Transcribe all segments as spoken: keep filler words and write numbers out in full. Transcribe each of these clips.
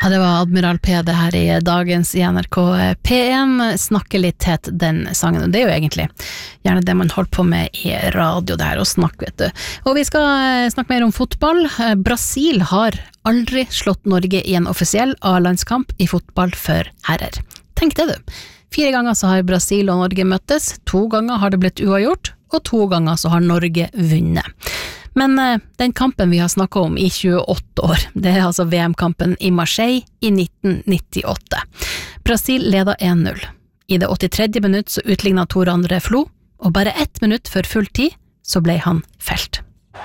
Ja, det var Admiral P det her i dagens i N R K P en, snakke litt tett den sangen, og det er jo egentlig gjerne det man holder på med i radio der, og snakke, vet du. Og vi skal snakke mer om fotball. Brasil har aldri slått Norge i en offisiell A-landskamp i fotball for herrer. Tenk det du. Fire ganger så har Brasil og Norge møttes, to ganger har det blitt uavgjort, og to ganger så har Norge vunnet. Men eh, den kampen vi har snakket om i tjueåtte år, det er altså V M-kampen i Marseille i nitten nittiåtte. Brasil leda én null. I det åttitredje minutt så utlignet Tor André Flo, og bare ett minutt før full tid så ble han felt.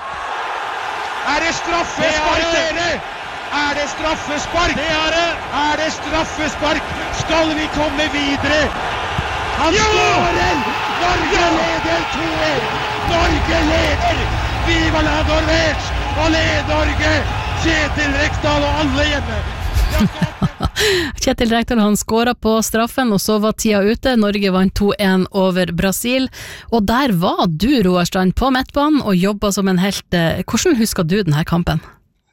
Er det straffespark, dere? Er det straffespark? Det er det! Er det straffespark? Skal vi komme videre? Han skårer! Norge leder to ett! Norge leder! Viva la Norvège! Alle Norge! Kjetil Rekdal og alle hjemme! Kjetil Rekdal han skåret på straffen, og så var tida ute. Norge vant to én over Brasil, og der var du, Roar Strand, på midtbanen og jobbet som en helt. Hvordan husker du denne kampen?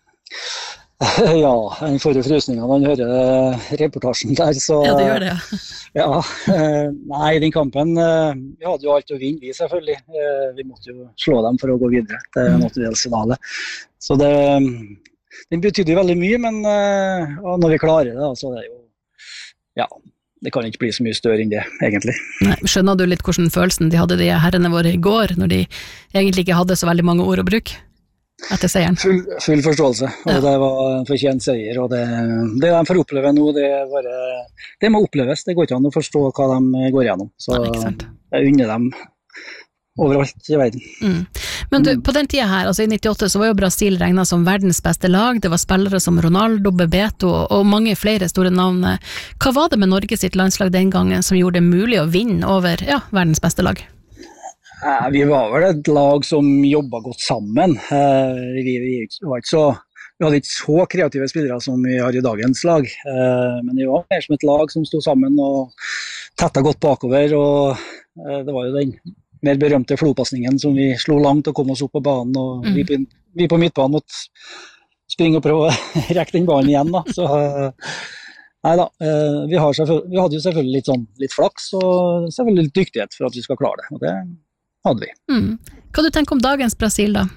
Ja, en får jo frysninger når man hører reportasjen der, så ja, det gjør det, ja. Ja, nei, den kampen, vi hadde jo alt å vinne, vi selvfølgelig. Vi måtte jo slå dem for å gå videre til en åttedelsfinale. Så det, den betydde jo veldig mye, men når vi klarer det, så er det jo, ja, det kan ikke bli så mye større enn det, egentlig. Nei, skjønner du litt hvordan følelsen de hadde de herrene våre i går, når de egentlig ikke hadde så veldig mange ord å bruke? Etter seieren. Full, full forståelse, og ja. Det var en fortjent seier, og det, det de får oppleve nå, det, bare, det må oppleves, det går ikke an å forstå hva de går gjennom, så ja, jeg unner dem overalt i verden. Mm. Men du, på den tiden her, altså i nittiåtte, så var jo Brasil regnet som verdens beste lag, det var spillere som Ronaldo, Bebeto og mange flere store navn. Hva var det med Norge sitt landslag den gangen som gjorde det mulig å vinne over ja, verdens beste lag? Vi var vel et lag som jobbet godt sammen. Vi, vi, var ikke så, vi hadde ikke så kreative spillere som vi har i dagens lag, men vi var mer som et lag som stod sammen og tettet godt bakover, og det var jo den mer berømte flopasningen som vi slo langt og kom oss opp på banen, og vi, på, vi på midtbanen måtte springe og prøve å rekke den banen igjen. Da. Så, neida, vi, har vi hadde jo selvfølgelig litt, sånn, litt flaks og selvfølgelig litt dyktighet for at vi skal klare det, og det hadde vi. Mm. Hva du tenker om dagens Brasil da?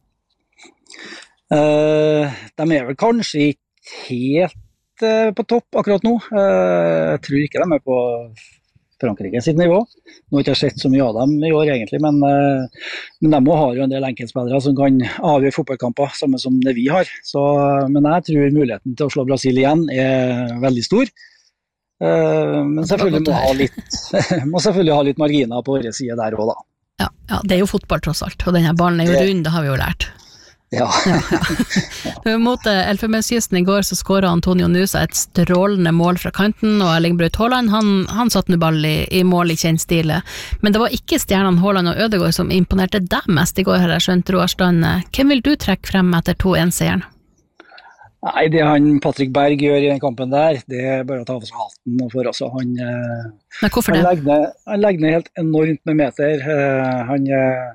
Uh, de er vel kanskje ikke helt uh, på topp akkurat nå. Uh, jeg tror ikke de er på Frankrike sitt nivå. Nå har jeg ikke sett så mye av dem i år egentlig, men, uh, men de har jo en del enkeltspillere som kan avgjøre fotballkamper, samme som det vi har. Så, men jeg tror muligheten til å slå Brasil igjen er veldig stor. Uh, men selvfølgelig må, ha litt, må selvfølgelig ha litt marginer på våre side der også da. Ja, ja, det er jo fotball tross alt, og denne ballen er jo rund, det har vi jo lært. Ja. ja, ja. Mot Elfenbenskysten i går så skåret Antonio Nusa et strålende mål fra kanten, og Erling Braut Haaland, han, han satt nu ball i, i mål i kjennstile. Men det var ikke stjernene Haaland og Ødegaard som imponerte deg mest i går, har jeg skjønt, Roar Strand. Hvem vil du trekke frem etter to én-seieren? Nei, det han Patrick Berg gjør i den kampen der, det er bare å ta av seg hatten for oss. Han, Men hvorfor han, det? legger ned, han legger ned helt enormt med meter. Han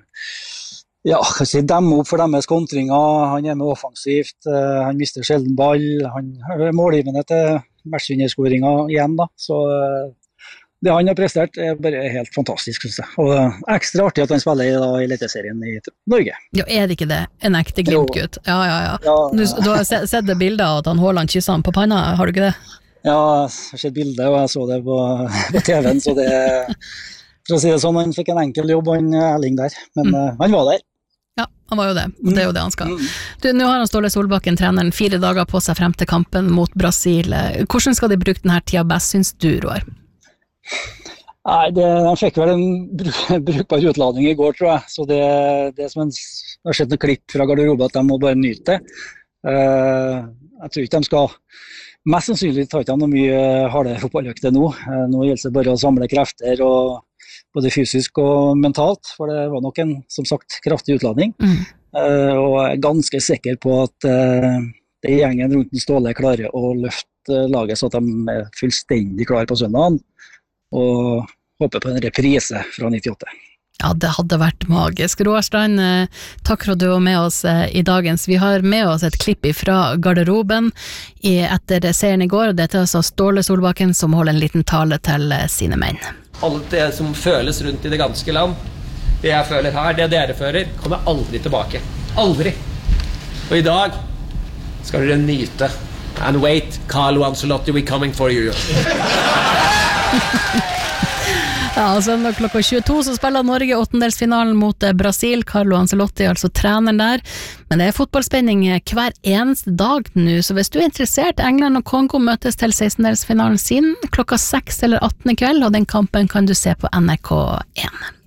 ja, kan si, demmer opp for deres kontringer, han er med offensivt, han mister sjelden ball, han er målgivende til matchvinnerskåringer igjen da, så det han har prestert er bare helt fantastisk, synes jeg. Og ekstra artig at han spiller i, da, i Eliteserien i Norge. Jo, er det ikke det? En ekte Glimt-gutt? Ja, ja, ja. ja. Du, du har sett, sett det bildet av at han Haaland kysser han på panna, har du ikke det? Ja, jeg har sett bildet, og jeg så det på, på T V-en, så det, for å si det sånn, han fikk en enkel jobb, han Erling der, men mm. uh, han var der. Ja, han var jo det, og det er jo det han skal. Du, nå har han Ståle Solbakken, treneren, fire dager på seg frem til kampen mot Brasil. Hvordan skal de bruke denne tida best, synes du, Roar? Nei, det, de fikk vel en brukbar utladning i går, tror jeg. Så det, det er som en, jeg har sett noen klipp fra garderoben at de må bare nyte det. Uh, jeg tror ikke de skal, mest sannsynlig tar ikke de noe mye harde fotballøkter nå. Uh, nå gjelder det bare å samle krefter, og, både fysisk og mentalt, for det var nok en, som sagt, kraftig utladning. Mm. Uh, og jeg er ganske sikker på at uh, det gjengen rundt den Ståle klarer å løfte laget så at de er fullstendig klare på søndagen, og håper på en reprise fra nittiåtte. Ja, det hadde vært magisk. Roar Strand, takk for at du var med oss i dagens. Vi har med oss et klipp fra garderoben etter seieren i går, og dette er altså Ståle Solbakken som holder en liten tale til sine menn. Alt det som føles rundt i det ganske land, det jeg føler her, det dere føler, kommer aldri tilbake. Aldri. Og i dag skal dere nyte. And wait, Carlo Ancelotti, we're coming for you. Ja, søndag klokka tjueto så spiller Norge åttendelsfinalen mot Brasil. Carlo Ancelotti er altså treneren der. Men det er fotballspenning hver eneste dag nå, så hvis du er interessert, England og Kongo møtes til sekstendelsfinalen sin klokka seks eller atten i kveld, og den kampen kan du se på N R K én.